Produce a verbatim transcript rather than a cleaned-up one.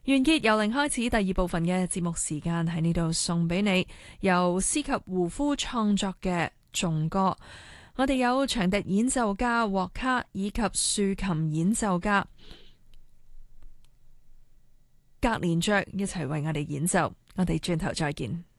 完結由零開始，第二部分嘅節目時間喺呢度送俾你，由斯及胡夫創作嘅頌歌。我哋有長笛演奏家沃卡以及豎琴演奏家格連爵一齊為我哋演奏。我哋轉頭再見。